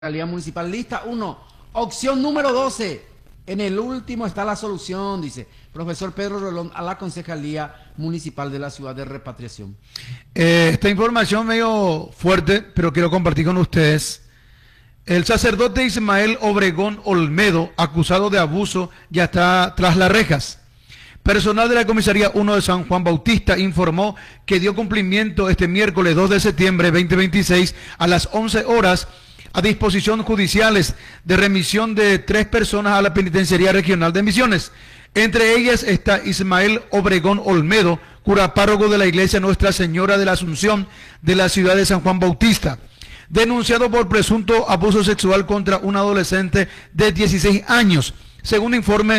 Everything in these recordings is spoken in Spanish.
Concejalía Municipal. Lista 1. Opción número 12. En el último está la solución, dice profesor Pedro Rolón, a la Concejalía Municipal de la Ciudad de Repatriación. Esta información medio fuerte, pero quiero compartir con ustedes. El sacerdote Ismael Obregón Olmedo, acusado de abuso, ya está tras las rejas. Personal de la Comisaría 1 de San Juan Bautista informó que dio cumplimiento este miércoles 2 de septiembre 2026 a las 11 horas a disposición judiciales de remisión de 3 personas a la Penitenciaría Regional de Misiones. Entre ellas está Ismael Obregón Olmedo, cura párroco de la Iglesia Nuestra Señora de la Asunción de la ciudad de San Juan Bautista, denunciado por presunto abuso sexual contra un adolescente de 16 años, según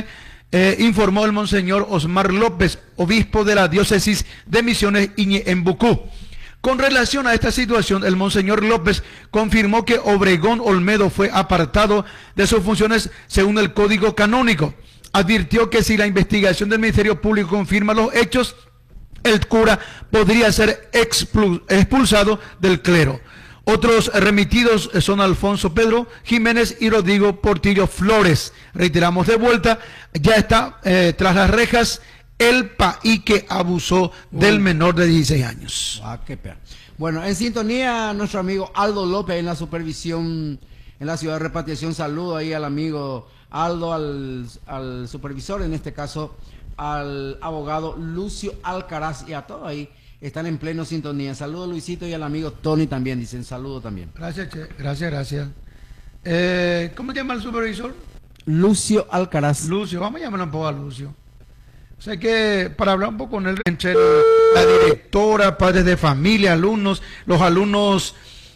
informó el monseñor Osmar López, obispo de la diócesis de Misiones Iñe en Bucú. Con relación a esta situación, el monseñor López confirmó que Obregón Olmedo fue apartado de sus funciones según el Código Canónico. Advirtió que si la investigación del Ministerio Público confirma los hechos, el cura podría ser expulsado del clero. Otros remitidos son Alfonso Pedro Jiménez y Rodrigo Portillo Flores. Reiteramos de vuelta, ya está tras las rejas el país que abusó del menor de 16 años. Qué pena. Bueno, en sintonía nuestro amigo Aldo López en la supervisión en la ciudad de Repatriación. Saludo ahí al amigo Aldo, al supervisor, en este caso al abogado Lucio Alcaraz, y a todos ahí están en pleno sintonía. Saludo a Luisito y al amigo Tony también, dicen saludo también. Gracias, Che. Gracias. ¿Cómo se llama el supervisor? Lucio Alcaraz. Lucio, vamos a llamarlo un poco a Lucio. O sea que para hablar un poco con él, entre la directora, padres de familia, alumnos, los alumnos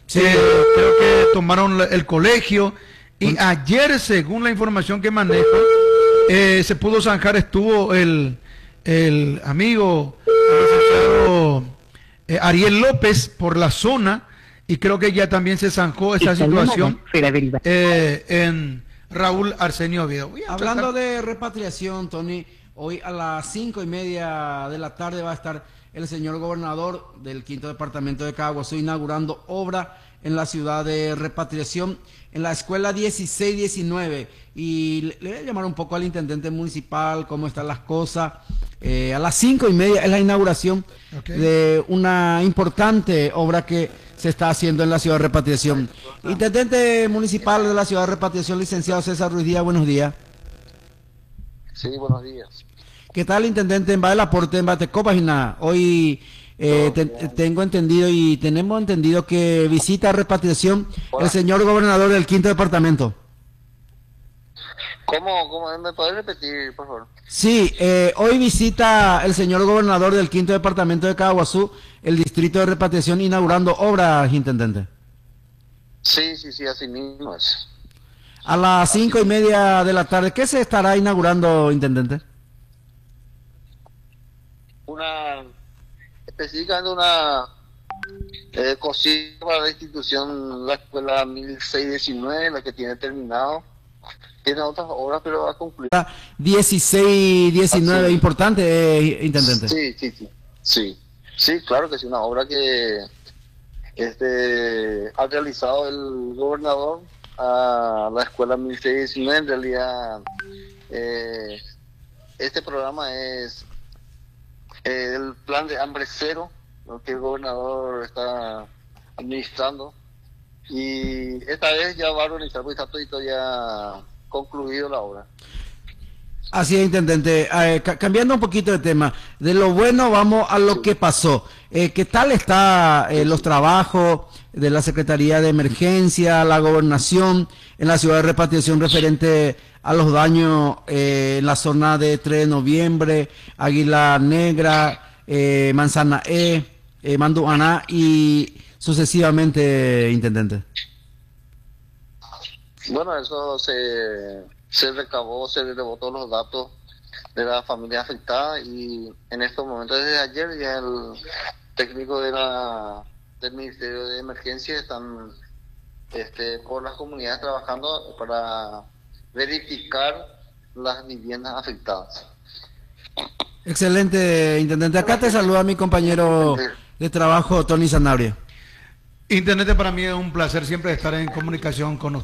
creo que tomaron el colegio, y ayer, según la información que manejo, se pudo zanjar, estuvo el amigo Ariel López por la zona, y creo que ya también se zanjó esta situación en Raúl Arsenio Oviedo. Hablando de repatriación, Tony, hoy a las 5:30 de la tarde va a estar el señor gobernador del 5º departamento de Caguazú inaugurando obra en la ciudad de Repatriación, en la escuela 16-19. Y le voy a llamar un poco al intendente municipal, cómo están las cosas. A las 5:30 es la inauguración de una importante obra que se está haciendo en la ciudad de Repatriación. Intendente municipal de la ciudad de Repatriación, licenciado César Ruiz Díaz, buenos días. Sí, buenos días. ¿Qué tal, intendente? En el aporte en Batecopagina. Hoy tengo entendido y tenemos entendido que visita a Repatriación el señor gobernador del 5º departamento. ¿Cómo? ¿Me podés repetir, por favor? Sí, hoy visita el señor gobernador del 5º departamento de Caguazú el distrito de Repatriación inaugurando obras, intendente. Sí, así mismo es. A las 5:30 de la tarde, ¿qué se estará inaugurando, intendente? Específicamente una cocina para la institución, la escuela 1619, la que tiene terminado. Tiene otras obras, pero va a concluir. 16-19, importante, intendente. Sí, claro que sí, una obra que ha realizado el gobernador a la escuela 1619. En realidad, este programa es el plan de hambre cero, lo que el gobernador está administrando, y esta vez ya va a organizar, porque está todo ya concluido la obra. Así es, intendente. Cambiando un poquito de tema, de lo bueno vamos a lo que pasó. ¿Qué tal está los trabajos de la Secretaría de Emergencia, la Gobernación en la ciudad de Repatriación referente a los daños en la zona de 3 de noviembre, Águila Negra, Manzana Manduaná y sucesivamente, intendente? Bueno, eso se recabó, se rebotó los datos de la familia afectada, y en estos momentos, desde ayer, ya el técnico del Ministerio de Emergencia están por las comunidades trabajando para verificar las viviendas afectadas. Excelente, intendente. Acá te saluda mi compañero de trabajo, Tony Sanabria. Intendente, para mí es un placer siempre estar en comunicación con usted.